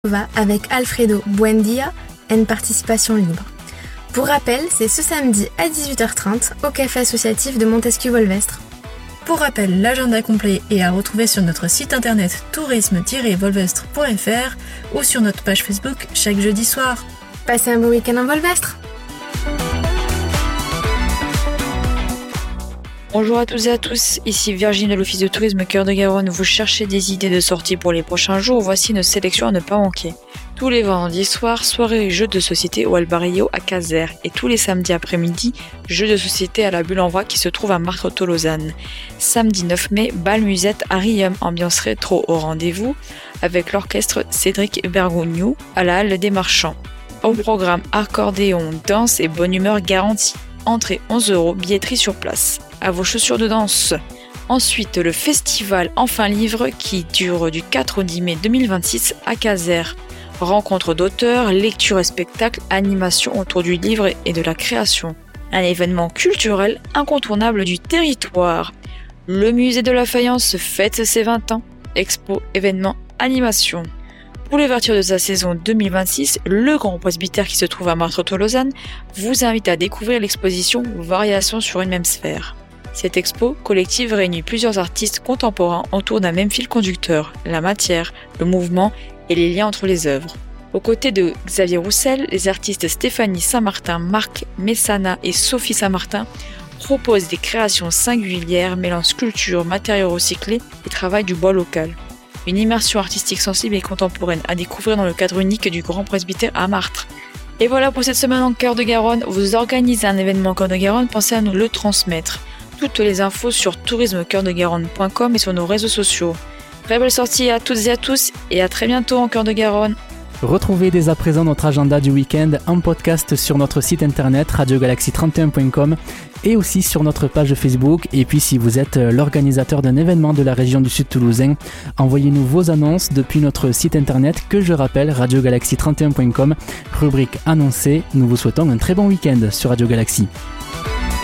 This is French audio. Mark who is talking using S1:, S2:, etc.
S1: va avec Alfredo Buendia, une participation libre. Pour rappel, c'est ce samedi à 18h30 au Café Associatif de Montesquieu-Volvestre.
S2: Pour rappel, l'agenda complet est à retrouver sur notre site internet tourisme-volvestre.fr ou sur notre page Facebook chaque jeudi soir.
S1: Passez un beau week-end en Volvestre.
S3: Bonjour à toutes et à tous, ici Virginie de l'Office de Tourisme Cœur de Garonne. Vous cherchez des idées de sortie pour les prochains jours, voici une sélection à ne pas manquer. Tous les vendredis soirs, soirée jeux de société au Albarillo à Caser. Et tous les samedis après-midi, jeux de société à la Bulle en Vrac qui se trouve à Martres-Tolosane. Samedi 9 mai, bal musette à Riom, ambiance rétro au rendez-vous, avec l'orchestre Cédric Bergogneau à la Halle des Marchands. Au programme accordéon, danse et bonne humeur garantie. Entrée 11 €, billetterie sur place. À vos chaussures de danse. Ensuite, le festival Enfin Livre qui dure du 4 au 10 mai 2026 à Caser. Rencontre d'auteurs, lecture et spectacles, animation autour du livre et de la création. Un événement culturel incontournable du territoire. Le musée de la faïence fête ses 20 ans. Expo, événements, animation. Pour l'ouverture de sa saison 2026, le Grand Presbytère qui se trouve à Martres-Tolosane vous invite à découvrir l'exposition Variations sur une même sphère. Cette expo collective réunit plusieurs artistes contemporains autour d'un même fil conducteur, la matière, le mouvement et les liens entre les œuvres. Aux côtés de Xavier Roussel, les artistes Stéphanie Saint-Martin, Marc Messana et Sophie Saint-Martin proposent des créations singulières mêlant sculpture, matériaux recyclés et travail du bois local. Une immersion artistique sensible et contemporaine à découvrir dans le cadre unique du Grand Presbytère à Martres. Et voilà pour cette semaine en Cœur de Garonne. Vous organisez un événement en Cœur de Garonne, pensez à nous le transmettre. Toutes les infos sur tourismecoeurdegaronne.com et sur nos réseaux sociaux. Très belle sortie à toutes et à tous et à très bientôt en Cœur de Garonne.
S4: Retrouvez dès à présent notre agenda du week-end en podcast sur notre site internet radiogalaxie31.com et aussi sur notre page Facebook. Et puis si vous êtes l'organisateur d'un événement de la région du Sud Toulousain, envoyez-nous vos annonces depuis notre site internet que je rappelle radiogalaxie31.com, rubrique annoncée. Nous vous souhaitons un très bon week-end sur Radio Galaxie.